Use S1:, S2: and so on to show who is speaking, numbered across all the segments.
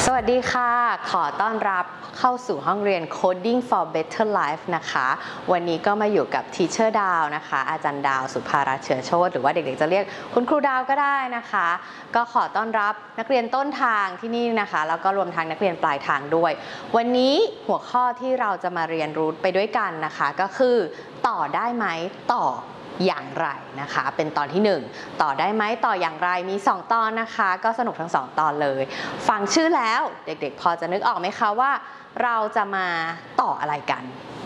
S1: สวัสดีค่ะขอต้อนรับเข้าสู่ห้องเรียน Coding for Better Life นะคะวันนี้ก็มาอยู่กับ Teacher ดาวนะคะอาจารย์ดาวสุภารัตน์เชื้อโชติหรือว่าเด็กๆจะเรียกคุณครูดาวก็ได้นะคะก็ขอต้อนรับนักเรียนต้นทางที่นี่นะคะแล้วก็รวมทั้งนักเรียนปลายทางด้วยวันนี้หัวข้อที่เราจะมาเรียนรู้ไปด้วยกันนะคะก็คือต่อได้ไหมต่ออย่างไรนะคะเป็นตอนที่1ต่อได้ไหมต่ออย่างไรมี2ตอนนะคะก็สนุกทั้ง2ตอนเลยฟังชื่อแล้วเด็กๆพอจะนึกออกไหมคะว่าเราจะมาต่ออะไรกัน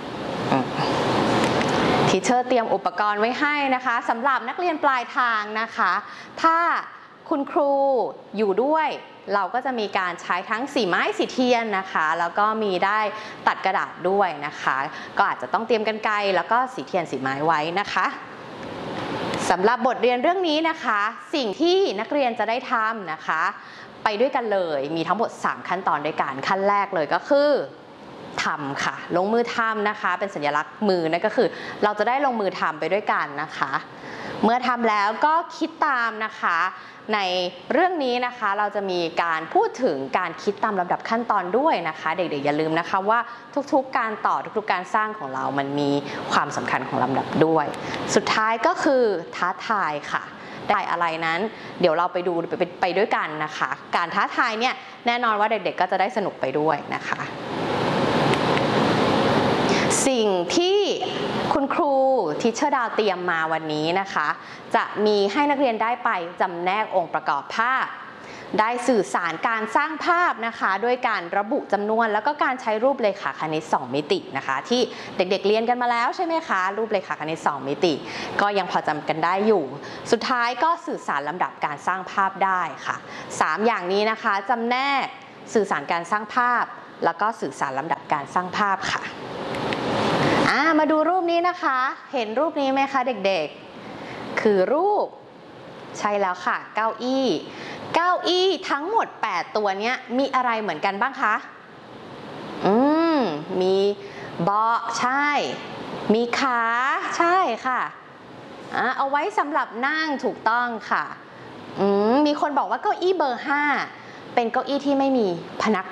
S1: ทีเชอร์เตรียมอุปกรณ์ไว้ให้นะคะสำหรับนักเรียนปลายทางนะคะถ้าคุณครูอยู่ด้วยเราก็จะมีการใช้ทั้งสีไม้สีเทียนนะคะแล้วก็มีได้ตัดกระดาษด้วยนะคะก็อาจจะต้องเตรียมกรรไกรแล้วก็สีเทียนสีไม้ไว้นะคะสำหรับบทเรียนเรื่องนี้นะคะสิ่งที่นักเรียนจะได้ทำนะคะไปด้วยกันเลยมีทั้งหมด3ขั้นตอนด้วยกันขั้นแรกเลยก็คือทำค่ะลงมือทำนะคะเป็นสัญลักษณ์มือนั่นก็คือเราจะได้ลงมือทำไปด้วยกันนะคะเมื่อทำแล้วก็คิดตามนะคะในเรื่องนี้นะคะเราจะมีการพูดถึงการคิดตามลำดับขั้นตอนด้วยนะคะเด็กๆอย่าลืมนะคะว่าทุกๆการต่อทุกๆการสร้างของเรามันมีความสำคัญของลำดับด้วยสุดท้ายก็คือท้าทายค่ะได้อะไรนั้นเดี๋ยวเราไปดูไปด้วยกันนะคะการท้าทายเนี่ยแน่นอนว่าเด็กๆก็จะได้สนุกไปด้วยนะคะสิ่งที่คุณครูทิชเชอร์ดาวเตรียมมาวันนี้นะคะจะมีให้นักเรียนได้ไปจำแนกองค์ประกอบภาพได้สื่อสารการสร้างภาพนะคะด้วยการระบุจำนวนแล้วก็การใช้รูปเรขาคณิต2มิตินะคะที่เด็กๆเรียนกันมาแล้วใช่ไหมคะรูปเรขาคณิต2มิติก็ยังพอจำกันได้อยู่สุดท้ายก็สื่อสารลำดับการสร้างภาพได้ค่ะ3อย่างนี้นะคะจำแนกสื่อสารการสร้างภาพแล้วก็สื่อสารลำดับการสร้างภาพค่ะมาดูรูปนี้นะคะเห็นรูปนี้ไหมคะเด็กๆคือรูปใช่แล้วค่ะเก้าอี้ทั้งหมด8ตัวนี้มีอะไรเหมือนกันบ้างคะมีเบาะใช่มีขาใช่ค่ะเอาไว้สำหรับนั่งถูกต้องค่ะมีคนบอกว่าเก้าอี้เบอร์5เป็นเก้าอี้ที่ไม่มีพนัก